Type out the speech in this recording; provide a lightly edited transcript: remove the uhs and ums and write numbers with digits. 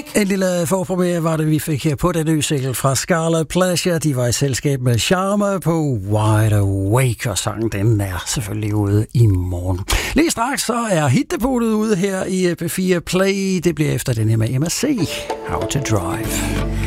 En lille forpremiere var det, vi fik her på den nye single fra Scarlet Pleasure. De var i selskab med Charme på Wide Awake, og sangen den er selvfølgelig ude i morgen. Lige straks så er hitdepotet ude her i P4 Play. Det bliver efter den her med MSC, How to Drive.